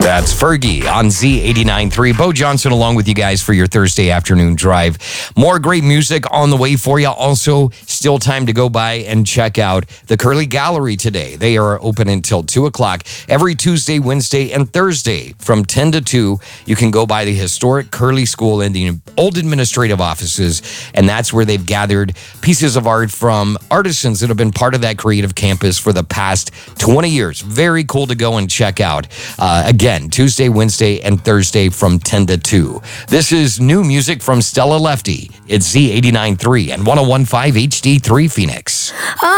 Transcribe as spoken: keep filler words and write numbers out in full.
That's Fergie on Z eighty-nine point three. Bo Johnson along with you guys for your Thursday afternoon drive. More great music on the way for you. Also, still time to go by and check out the Curly Gallery today. They are open until two o'clock every Tuesday, Wednesday, and Thursday from ten to two. You can go by the historic Curly School in the old administrative offices, and that's where they've gathered pieces of art from artisans that have been part of that creative campus for the past twenty years. Very cool to go and check out. Uh, again, Tuesday, Wednesday, and Thursday from ten to two. This is new music from Stella Lefty. It's Z eighty-nine point three and one oh one point five H D three Phoenix.